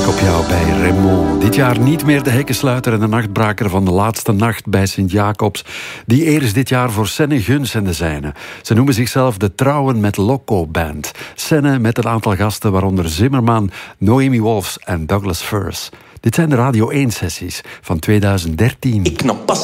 Op jou bij Raymond. Dit jaar niet meer de hekkensluiter en de nachtbraker van de laatste nacht bij Sint-Jacobs. Die eer is dit jaar voor Senne Guns en de zijnen. Ze noemen zichzelf de Trouwen met Loco Band. Senne met een aantal gasten, waaronder Zimmerman, Noemi Wolfs en Douglas Furs. Dit zijn de Radio 1-sessies van 2013.